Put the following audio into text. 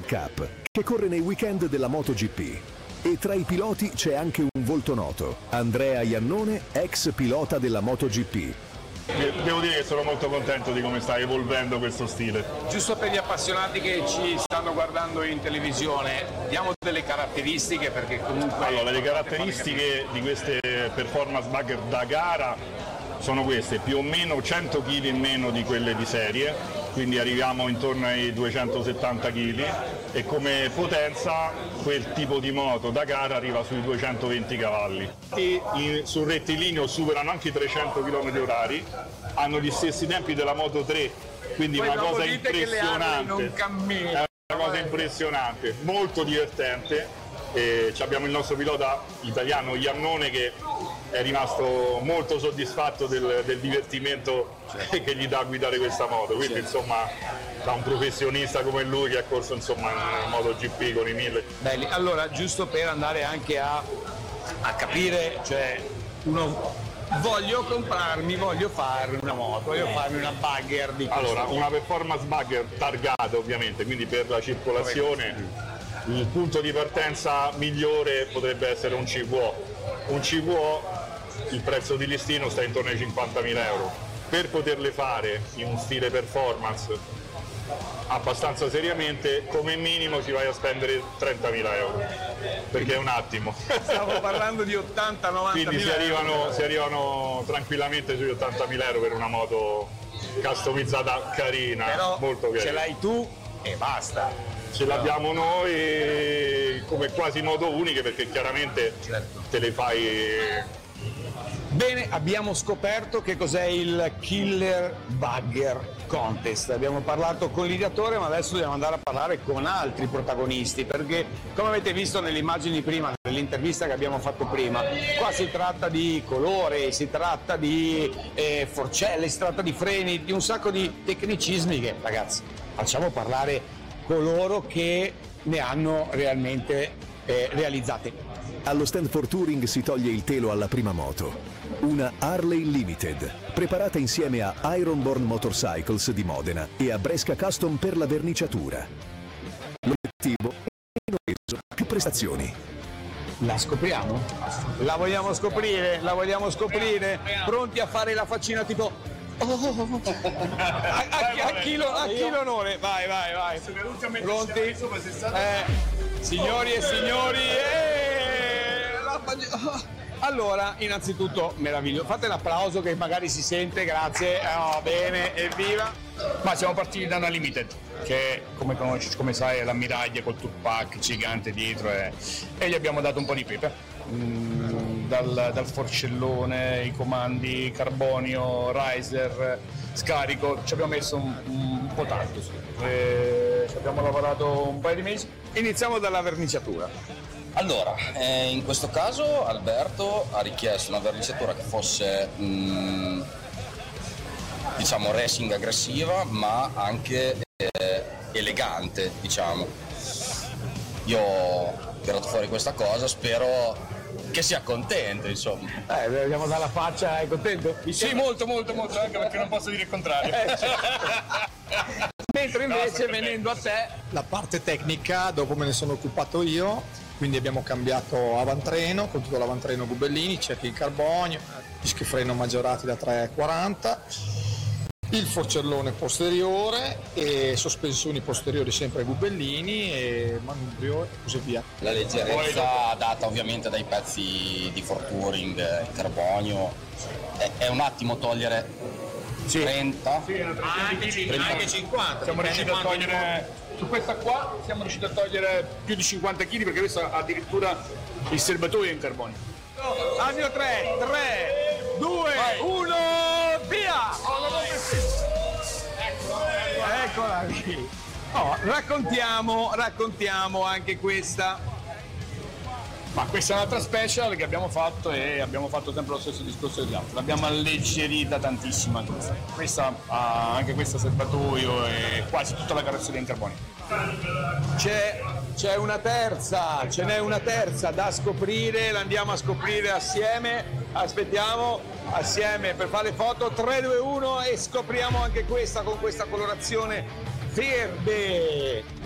Cup, che corre nei weekend della MotoGP. E tra i piloti c'è anche un volto noto, Andrea Iannone, ex pilota della MotoGP. Devo dire che sono molto contento di come sta evolvendo questo stile. Giusto per gli appassionati che ci stanno guardando in televisione, diamo delle caratteristiche perché comunque... Allora, le caratteristiche di queste performance bugger da gara sono queste, più o meno 100 kg in meno di quelle di serie, quindi arriviamo intorno ai 270 kg e come potenza quel tipo di moto da gara arriva sui 220 cavalli. Sul rettilineo superano anche i 300 km/h, hanno gli stessi tempi della Moto 3, quindi poi una cosa impressionante. non cammina. È una cosa impressionante, molto divertente. E abbiamo il nostro pilota italiano Iannone che è rimasto molto soddisfatto del divertimento che gli dà a guidare questa moto, quindi insomma da un professionista come lui che ha corso insomma in MotoGP con i 1000. Belli. Allora, giusto per andare anche a capire, cioè voglio fare una moto, voglio farmi una bugger di questo. Allora, una performance bugger targata ovviamente, quindi per la circolazione il punto di partenza migliore potrebbe essere un CVO. Un CVO, il prezzo di listino sta intorno ai 50.000 euro. Per poterle fare in un stile performance abbastanza seriamente, come minimo ci vai a spendere 30.000 euro, perché è un attimo. Stavo parlando di 80-90.000 quindi si arrivano tranquillamente sui 80.000 euro per una moto customizzata carina. Però molto carina. Ce l'hai tu e basta. Ce l'abbiamo noi come quasi moto uniche, perché chiaramente te le fai. Bene, abbiamo scoperto che cos'è il Killer Bugger Contest. Abbiamo parlato con l'ideatore, ma adesso dobbiamo andare a parlare con altri protagonisti, perché come avete visto nelle immagini prima, nell'intervista che abbiamo fatto prima, qua si tratta di colore, si tratta di forcelle, si tratta di freni, di un sacco di tecnicismi che, ragazzi, facciamo parlare coloro che ne hanno realmente realizzate. Allo Stanford Touring si toglie il telo alla prima moto, una Harley Limited, preparata insieme a Ironborn Motorcycles di Modena e a Bresca Custom per la verniciatura. L'obiettivo è meno peso, più prestazioni. La scopriamo? La vogliamo scoprire? La vogliamo scoprire? Pronti a fare la faccina tipo... a chi l'onore? Vai. Pronti? Signori e signori, allora, innanzitutto meraviglioso. Fate l'applauso che magari si sente, grazie. Bene, evviva. Ma siamo partiti da una Limited, che come sai è l'ammiraglia col Tupac gigante dietro e gli abbiamo dato un po' di pepe. Dal forcellone, i comandi, carbonio, riser, scarico, ci abbiamo messo un po' tanto su. Ci abbiamo lavorato un paio di mesi. Iniziamo dalla verniciatura. Allora, in questo caso Alberto ha richiesto una verniciatura che fosse diciamo racing aggressiva, ma anche elegante, diciamo. Io ho tirato fuori questa cosa, spero che sia contento, insomma. Vediamo dalla faccia, è contento? Sì, molto, anche perché non posso dire il contrario. Mentre invece, venendo a te, la parte tecnica dopo me ne sono occupato io, quindi abbiamo cambiato avantreno con tutto l'avantreno Gubellini, cerchi in carbonio, dischi freno maggiorati da 3,40, il forcellone posteriore e sospensioni posteriori sempre Gubellini e manubrio e così via. La leggerezza data ovviamente dai pezzi di Ford Touring in carbonio, è un attimo togliere 30, sì, anche 50. Siamo riusciti a togliere su questa qua, siamo riusciti a togliere più di 50 kg, perché questa addirittura il serbatoio è in carbonio. Addio 3, 2, 1, via! Eccola lì. Raccontiamo anche questa. Ma questa è un'altra special che abbiamo fatto e abbiamo fatto sempre lo stesso discorso degli altri. L'abbiamo alleggerita tantissimo anche questa. Questa ha anche questo serbatoio e quasi tutta la carrozzeria in carbonio. Ce n'è una terza da scoprire, la andiamo a scoprire assieme. Aspettiamo assieme per fare le foto. 3, 2, 1 e scopriamo anche questa con questa colorazione verde.